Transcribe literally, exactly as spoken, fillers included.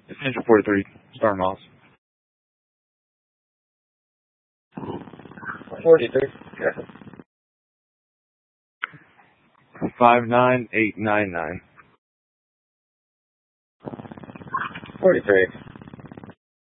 Engine forty-three, starting off. forty-three. Yeah. Five nine eight nine nine. forty-three.